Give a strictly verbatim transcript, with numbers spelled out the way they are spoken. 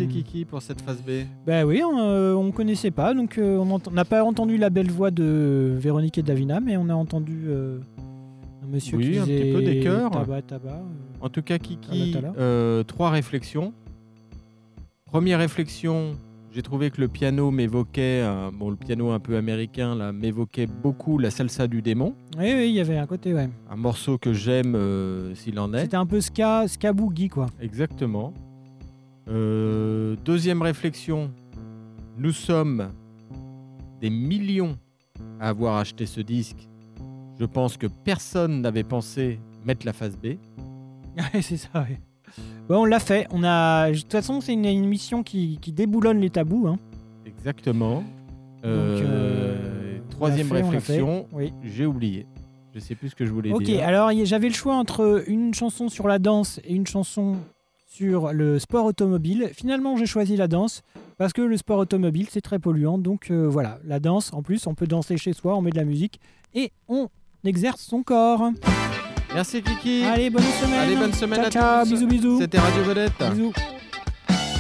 Merci Kiki pour cette phase B. Ben oui, on euh, on connaissait pas, donc euh, on n'a pas entendu la belle voix de Véronique et Davina, mais on a entendu euh, un monsieur oui, qui un disait petit peu des chœurs. tabac, tabac. Euh, En tout cas, Kiki, Tala, tala. euh, trois réflexions. Première réflexion, j'ai trouvé que le piano m'évoquait, euh, bon, le piano un peu américain, là, m'évoquait beaucoup la salsa du démon. Oui, oui, il y avait un côté, ouais. Un morceau que j'aime euh, s'il en est. C'était un peu ska, ska boogie, quoi. Exactement. Euh, deuxième réflexion, nous sommes des millions à avoir acheté ce disque. Je pense que personne n'avait pensé mettre la phase B. Ouais, c'est ça, oui. Bon, on l'a fait. On a... De toute façon, c'est une une émission qui, qui déboulonne les tabous. Hein. Exactement. Donc, euh, Euh, on troisième l'a fait, on l'a réflexion, fait. Oui. j'ai oublié. Je sais plus ce que je voulais Ok, dire. alors y- j'avais le choix entre une chanson sur la danse et une chanson sur le sport automobile. Finalement, j'ai choisi la danse parce que le sport automobile, c'est très polluant. Donc euh, voilà, la danse, en plus, on peut danser chez soi, on met de la musique et on exerce son corps. Merci Kiki. Allez, bonne semaine. Allez, bonne semaine ciao, à ciao, tous. bisous, bisous. C'était Radio Vedette. Bisous.